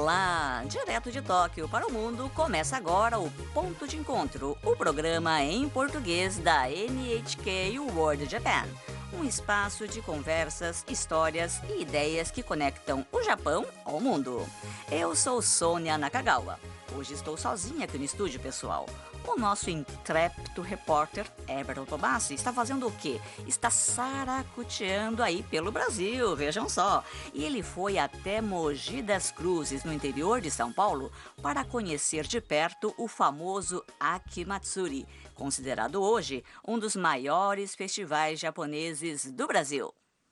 Olá! Direto de Tóquio para o mundo, começa agora o Ponto de Encontro, o programa em português da NHK World Japan. Um espaço de conversas, histórias e ideias que conectam o Japão ao mundo. Eu sou Sônia Nakagawa. Hoje estou sozinha aqui no estúdio, pessoal. O nosso intrépido repórter, Everton Tobassi, está fazendo o quê? Está saracoteando aí pelo Brasil, vejam só. E ele foi até Mogi das Cruzes, no interior de São Paulo, para conhecer de perto o famoso Akimatsuri, considerado hoje um dos maiores festivais japoneses do Brasil.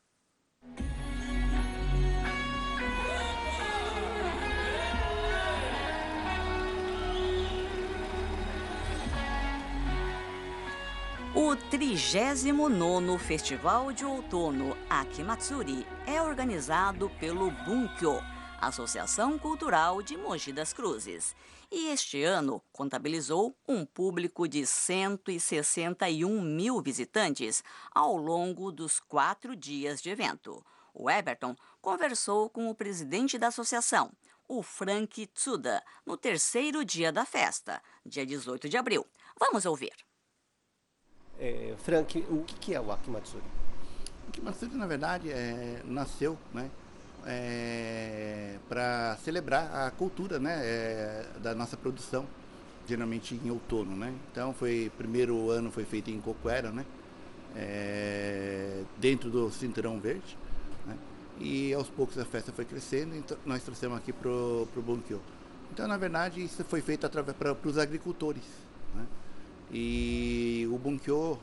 O 39º Festival de Outono Akimatsuri é organizado pelo Bunkyo, Associação Cultural de Mogi das Cruzes. E este ano contabilizou um público de 161 mil visitantes ao longo dos 4 dias de evento. O Everton conversou com o presidente da associação, o Frank Tsuda, no 3º dia da festa, dia 18 de abril. Vamos ouvir. Frank, o que é o Akimatsuri? O Akimatsuri, na verdade, nasceu, né, para celebrar a cultura, né, da nossa produção, geralmente em outono, né? Então, primeiro ano foi feito em Coquera, né, dentro do Cinturão Verde, né, e aos poucos a festa foi crescendo, então nós trouxemos aqui pro Bunkyo. Então, na verdade, isso foi feito para os agricultores, né? E o Bunkyo,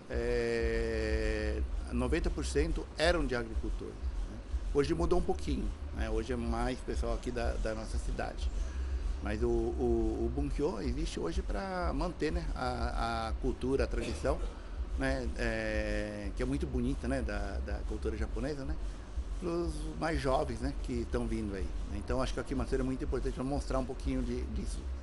90% eram de agricultores, né? Hoje mudou um pouquinho, né? Hoje é mais pessoal aqui da nossa cidade. Mas o Bunkyo existe hoje para manter, né, a cultura, a tradição, né, que é muito bonita, né, da cultura japonesa, né, para os mais jovens, né, que estão vindo aí. Então acho que o Akimatsuri é muito importante para mostrar um pouquinho disso.